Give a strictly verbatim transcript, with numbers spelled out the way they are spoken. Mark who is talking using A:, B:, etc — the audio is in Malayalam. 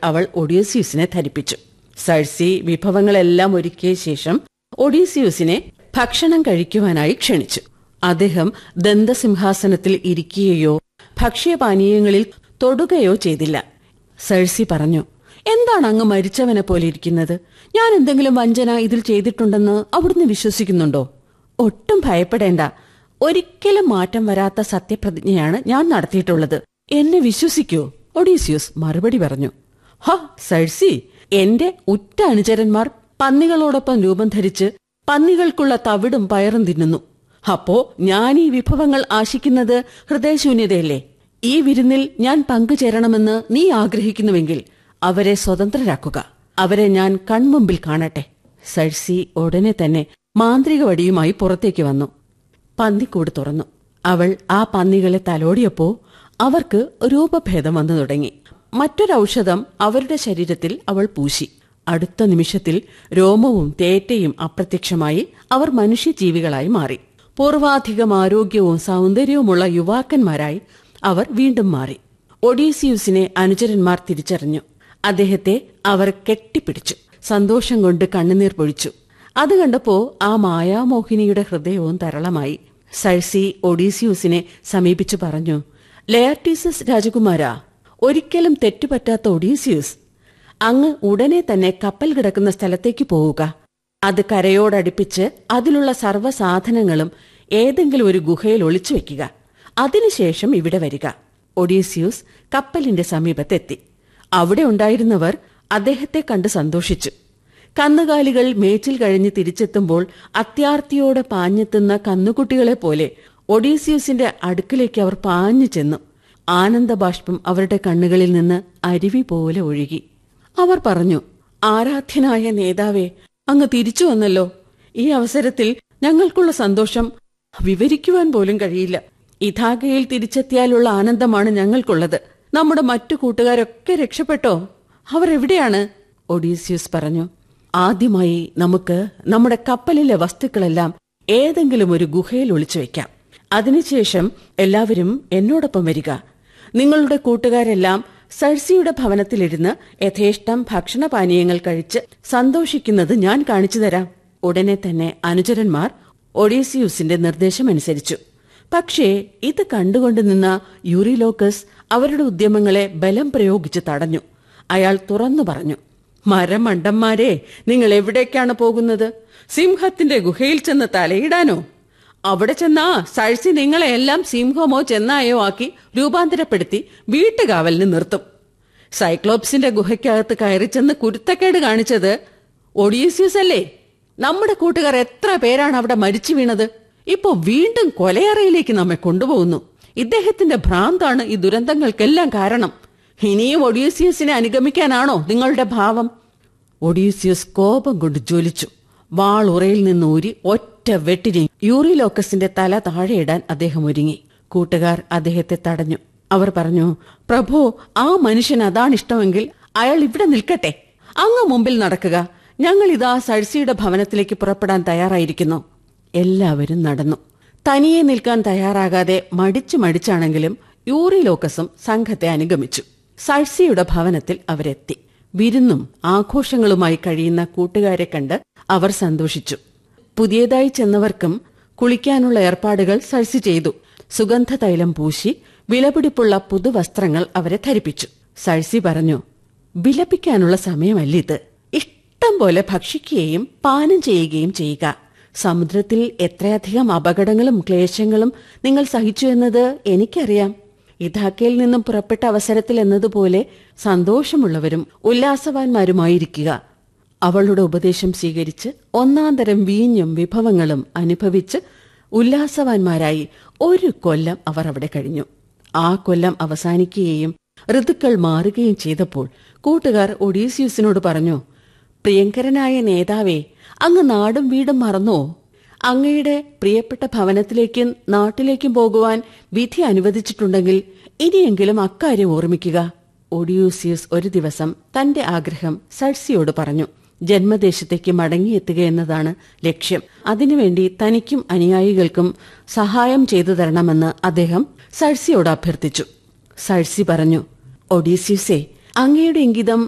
A: അവൾ ഒഡീസിയസിനെ ധരിപ്പിച്ചു. സഴ്സി വിഭവങ്ങളെല്ലാം ഒരുക്കിയ ശേഷം ഒഡീസിയസിനെ ഭക്ഷണം കഴിക്കുവാനായി ക്ഷണിച്ചു. അദ്ദേഹം ദന്തസിംഹാസനത്തിൽ ഇരിക്കുകയോ ഭക്ഷ്യപാനീയങ്ങളിൽ തൊടുകയോ ചെയ്തില്ല. സഴ്സി പറഞ്ഞു, എന്താണ് അങ്ങ് മരിച്ചവനെ പോലെ ഇരിക്കുന്നത്? ഞാൻ എന്തെങ്കിലും വഞ്ചന ഇതിൽ ചെയ്തിട്ടുണ്ടെന്ന് അവിടുന്ന് വിശ്വസിക്കുന്നുണ്ടോ? ഒട്ടും ഭയപ്പെടേണ്ട. ഒരിക്കലും മാറ്റം വരാത്ത സത്യപ്രതിജ്ഞയാണ് ഞാൻ നടത്തിയിട്ടുള്ളത്. എന്നെ വിശ്വസിക്കൂ, ഒഡീസിയസ് മറുപടി പറഞ്ഞു. ഹ സഴ്സി, എന്റെ ഉറ്റ അനുചരന്മാർ പന്നികളോടൊപ്പം രൂപം ധരിച്ച് പന്നികൾക്കുള്ള തവിടും പയറും തിന്നുന്നു. അപ്പോ ഞാൻ ഈ വിഭവങ്ങൾ ആശിക്കുന്നത് ഹൃദയശൂന്യതയല്ലേ? ഈ വിരുന്നിൽ ഞാൻ പങ്കുചേരണമെന്ന് നീ ആഗ്രഹിക്കുന്നുവെങ്കിൽ അവരെ സ്വതന്ത്രരാക്കുക. അവരെ ഞാൻ കൺമുമ്പിൽ കാണട്ടെ. സഴ്സി ഉടനെ തന്നെ മാന്ത്രിക വടിയുമായി പുറത്തേക്ക് വന്നു. പന്നിക്കൂട് തുറന്നു. അവൾ ആ പന്നികളെ തലോടിയപ്പോ അവർക്ക് രൂപഭേദം വന്നു തുടങ്ങി. മറ്റൊരൌഷധം അവരുടെ ശരീരത്തിൽ അവൾ പൂശി. അടുത്ത നിമിഷത്തിൽ രോമവും തേറ്റയും അപ്രത്യക്ഷമായി അവർ മനുഷ്യജീവികളായി മാറി. പൂർവാധികം ആരോഗ്യവും സൗന്ദര്യവുമുള്ള യുവാക്കന്മാരായി അവർ വീണ്ടും മാറി. ഒഡീസിയൂസിനെ അനുചരന്മാർ തിരിച്ചറിഞ്ഞു. അദ്ദേഹത്തെ അവർ കെട്ടിപ്പിടിച്ചു. സന്തോഷം കൊണ്ട് കണ്ണുനീർ പൊഴിച്ചു. അത് കണ്ടപ്പോ ആ മായാമോഹിനിയുടെ ഹൃദയവും തരളമായി. സഴ്സി ഒഡീസിയൂസിനെ സമീപിച്ചു പറഞ്ഞു, ലെയർട്ടീസസ് രാജകുമാരാ, ഒരിക്കലും തെറ്റുപറ്റാത്ത ഒഡീസിയൂസ്, അങ്ങ് ഉടനെ തന്നെ കപ്പൽ കിടക്കുന്ന സ്ഥലത്തേക്ക് പോവുക. അത് കരയോടടുപ്പിച്ച് അതിലുള്ള സർവ്വസാധനങ്ങളും ഏതെങ്കിലും ഒരു ഗുഹയിൽ ഒളിച്ചു വെക്കുക. അതിനുശേഷം ഇവിടെ വരിക. ഒഡീസിയൂസ് കപ്പലിന്റെ സമീപത്തെത്തി. അവിടെ ഉണ്ടായിരുന്നവർ അദ്ദേഹത്തെ കണ്ട് സന്തോഷിച്ചു. കന്നുകാലികൾ മേച്ചിൽ കഴിഞ്ഞ് തിരിച്ചെത്തുമ്പോൾ അത്യാർത്തിയോടെ പാഞ്ഞെത്തുന്ന കന്നുകുട്ടികളെപ്പോലെ ഒഡീസിയൂസിന്റെ അടുക്കിലേക്ക് അവർ പാഞ്ഞു ചെന്നു. ആനന്ദബാഷ്പം അവരുടെ കണ്ണുകളിൽ നിന്ന് അരുവി പോലെ ഒഴുകി. അവർ പറഞ്ഞു, ആരാധ്യനായ നേതാവേ, അങ്ങ് തിരിച്ചു വന്നല്ലോ. ഈ അവസരത്തിൽ ഞങ്ങൾക്കുള്ള സന്തോഷം വിവരിക്കുവാൻ പോലും കഴിയില്ല. ഇഥാഗയിൽ തിരിച്ചെത്തിയാലുള്ള ആനന്ദമാണ് ഞങ്ങൾക്കുള്ളത്. നമ്മുടെ മറ്റു കൂട്ടുകാരൊക്കെ രക്ഷപ്പെട്ടോ? അവർ എവിടെയാണ്? ഒഡീസിയസ് പറഞ്ഞു, ആദ്യമായി നമുക്ക് നമ്മുടെ കപ്പലിലെ വസ്തുക്കളെല്ലാം ഏതെങ്കിലും ഒരു ഗുഹയിൽ ഒളിച്ചു വയ്ക്കാം. അതിനുശേഷം എല്ലാവരും എന്നോടൊപ്പം വരിക. നിങ്ങളുടെ കൂട്ടുകാരെല്ലാം സഴ്സിയുടെ ഭവനത്തിലിരുന്ന് യഥേഷ്ടം ഭക്ഷണപാനീയങ്ങൾ കഴിച്ച് സന്തോഷിക്കുന്നത് ഞാൻ കാണിച്ചു തരാം. ഉടനെ തന്നെ അനുചരന്മാർ ഒഡീസിയൂസിന്റെ നിർദ്ദേശമനുസരിച്ചു. പക്ഷേ ഇത് കണ്ടുകൊണ്ട് നിന്ന യൂറിലോക്കസ് അവരുടെ ഉദ്യമങ്ങളെ ബലം പ്രയോഗിച്ച് തടഞ്ഞു. അയാൾ തുറന്നു പറഞ്ഞു, മരമണ്ടന്മാരെ, നിങ്ങൾ എവിടേക്കാണ് പോകുന്നത്? സിംഹത്തിന്റെ ഗുഹയിൽ ചെന്ന് തലയിടാനോ? അവിടെ ചെന്നാ സഴ്സി നിങ്ങളെ എല്ലാം സിംഹമോ ചെന്നായോ ആക്കി രൂപാന്തരപ്പെടുത്തി വീട്ടുകാവലിന് നിർത്തും. സൈക്ലോപ്സിന്റെ ഗുഹയ്ക്കകത്ത് കയറി ചെന്ന് കുരുത്തക്കേട് കാണിച്ചത് ഒഡീസിയസ് അല്ലേ? നമ്മുടെ കൂട്ടുകാർ എത്ര പേരാണ് അവിടെ മരിച്ചു വീണത്? ഇപ്പോ വീണ്ടും കൊലയറയിലേക്ക് നമ്മെ കൊണ്ടുപോകുന്നു. ഇദ്ദേഹത്തിന്റെ ഭ്രാന്താണ് ഈ ദുരന്തങ്ങൾക്കെല്ലാം കാരണം. ഇനിയും ഒഡീസിയസിനെ അനുഗമിക്കാനാണോ നിങ്ങളുടെ ഭാവം? ഒഡീസിയസ് കോപം കൊണ്ട് ജ്വലിച്ചു. വാൾ ഉറയിൽ നിന്ന് ഊരി ഒറ്റ വെട്ടിനെ യൂറിലോക്കസിന്റെ തല താഴെയിടാൻ അദ്ദേഹം ഒരുങ്ങി. കൂട്ടുകാർ അദ്ദേഹത്തെ തടഞ്ഞു. അവർ പറഞ്ഞു, പ്രഭോ, ആ മനുഷ്യൻ അതാണിഷ്ടമെങ്കിൽ അയാൾ ഇവിടെ നിൽക്കട്ടെ. അങ്ങ് മുമ്പിൽ നടക്കുക. ഞങ്ങൾ ഇതാ സഴ്സിയുടെ ഭവനത്തിലേക്ക് പുറപ്പെടാൻ തയ്യാറായിരിക്കുന്നു. എല്ലാവരും നടന്നു. തനിയെ നിൽക്കാൻ തയ്യാറാകാതെ മടിച്ചു മടിച്ചാണെങ്കിലും യൂറിലോക്കസും സംഘത്തെ അനുഗമിച്ചു. സഴ്സിയുടെ ഭവനത്തിൽ അവരെത്തി. വിരുന്നും ആഘോഷങ്ങളുമായി കഴിയുന്ന കൂട്ടുകാരെ കണ്ട് അവർ സന്തോഷിച്ചു. പുതിയതായി ചെന്നവർക്കും കുളിക്കാനുള്ള ഏർപ്പാടുകൾ സഴ്സി ചെയ്തു. സുഗന്ധതൈലം പൂശി വിലപിടിപ്പുള്ള പുതുവസ്ത്രങ്ങൾ അവരെ ധരിപ്പിച്ചു. സഴ്സി പറഞ്ഞു, വിലപിക്കാനുള്ള സമയമല്ലിത്. ഇഷ്ടം പോലെ ഭക്ഷിക്കുകയും പാനം ചെയ്യുകയും ചെയ്യുക. സമുദ്രത്തിൽ എത്രയധികം അപകടങ്ങളും ക്ലേശങ്ങളും നിങ്ങൾ സഹിച്ചു എന്നത് എനിക്കറിയാം. ഇഥാക്കയിൽ നിന്നും പുറപ്പെട്ട അവസരത്തിൽ എന്നതുപോലെ സന്തോഷമുള്ളവരും ഉല്ലാസവാന്മാരുമായിരിക്കുക. അവളുടെ ഉപദേശം സ്വീകരിച്ച് ഒന്നാന്തരം വീഞ്ഞും വിഭവങ്ങളും അനുഭവിച്ച് ഉല്ലാസവാന്മാരായി ഒരു കൊല്ലം അവർ അവിടെ കഴിഞ്ഞു. ആ കൊല്ലം അവസാനിക്കുകയും ഋതുക്കൾ മാറുകയും ചെയ്തപ്പോൾ കൂട്ടുകാർ ഒഡീസിയസിനോട് പറഞ്ഞു, പ്രിയങ്കരനായ നേതാവേ, അങ്ങ് നാടും വീടും മറന്നോ? അങ്ങയുടെ പ്രിയപ്പെട്ട ഭവനത്തിലേക്കും നാട്ടിലേക്കും പോകുവാൻ വിധി അനുവദിച്ചിട്ടുണ്ടെങ്കിൽ ഇനിയെങ്കിലും അക്കാര്യം ഓർമ്മിക്കുക. ഒഡീസിയസ് ഒരു ദിവസം തന്റെ ആഗ്രഹം സഴ്സിയോട് പറഞ്ഞു. ജന്മദേശത്തേക്ക് മടങ്ങിയെത്തുക എന്നതാണ് ലക്ഷ്യം. അതിനുവേണ്ടി തനിക്കും അനുയായികൾക്കും സഹായം ചെയ്തു തരണമെന്ന് അദ്ദേഹം സഴ്സിയോട് അഭ്യർത്ഥിച്ചു. സഴ്സി പറഞ്ഞു, ഒഡീസിയസേ, അങ്ങയുടെ ഇംഗിതം